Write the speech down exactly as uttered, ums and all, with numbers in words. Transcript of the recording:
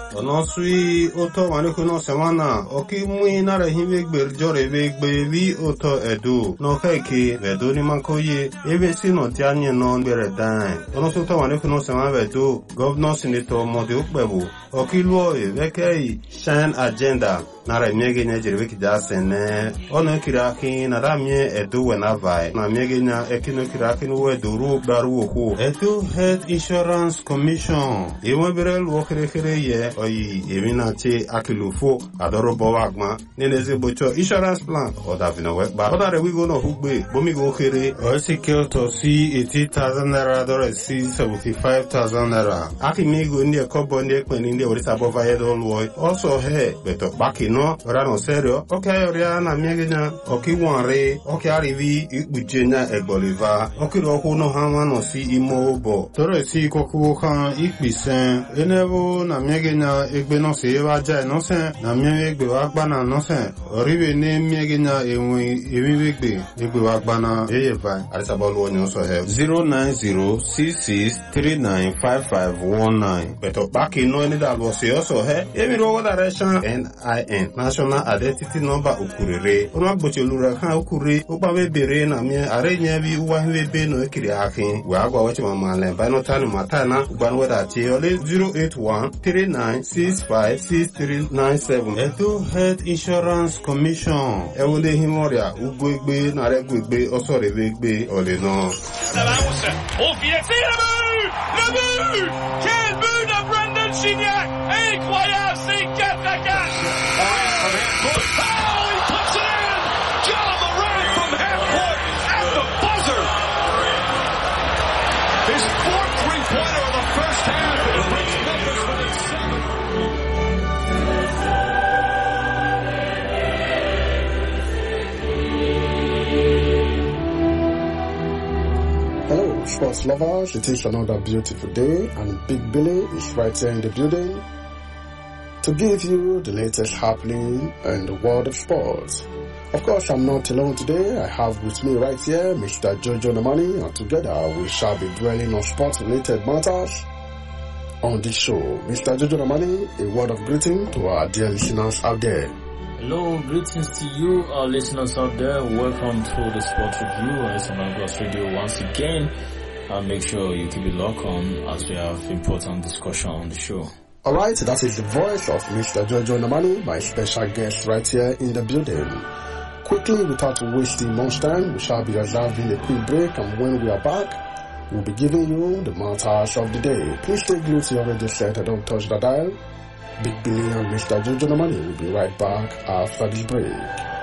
ono sui oto wane kuno semana oki mui nara hive gber jore ve gbe vi oto edu no keke vedo ni makoye ebe si no tianye no bere dan ono so to wane kuno semana vedo governor senator mode ukbebu oki luo e veke shine agenda nara miege nya jirwe kija sene ono kiraki nara mie edu wena vai na miege nya ekino kiraki no edu ru daru oku edu health insurance commission ewe bere luo kere kere ye oyi emina che akilufo adoro bowagma neneze bocho insurance plan oda vino wekba oda re wigo no hugbe bomi go kere o secure to see eighty thousand naira dore see seventy-five thousand naira akimigo ndi ekobo ndi ekweni ndi orisa bova yedo luo also he beto baki no rano serio okay oria na miegenya oki wanre okay arrivi ikbujenya egboliva oki ro hu no hanwa no si imo obo tore si koku kan ikbisen enevo na miegenya egbe no se eva ja no se na miegbe wa gba na no se oriwe ne miegenya enwe ewigbe egbe wa gba na eyeva arisabolu onyo so he zero nine zero six six three nine five five one nine beto baki no ni da lo se also he emi ro direction N I N national identity number ukurere ono agboche lura kan ukure ogba we bere na mi are nya bi uwa we be no ekiri akin we agwa wachi mama le ba no tanu matana ugba no da ti ole zero eight one three nine six five six three nine seven Edo Health Insurance Commission e wole himoria ugwegbe na regwegbe osorebe gbe ole no Salawusa au filet le but quel but de Brandon Gignac incroyable c'est quatre à quatre Oh, he puts it in! John Moran from half court at the buzzer! His fourth three-pointer of the first half. It brings numbers within seven. Hello, sports lovers. It is another beautiful day, and Big Billy is right here in the building to give you the latest happening in the world of sports. Of course, I'm not alone today. I have with me right here Mister Jojo Namani, and together we shall be dwelling on sports-related matters on this show. Mister Jojo Namani, a word of greeting to our dear listeners out there. Hello, greetings to you, our listeners out there. Welcome to the Sports Review on S M L Gloss Radio once again. And make sure you keep it locked on as we have important discussion on the show. Alright, that is the voice of Mister Jojo Namani, my special guest right here in the building. Quickly, without wasting much time, we shall be observing a quick break, and when we are back, we'll be giving you the matters of the day. Please stay glued to your radio set and don't touch the dial. Big Billy and Mister Jojo Namani will be right back after this break.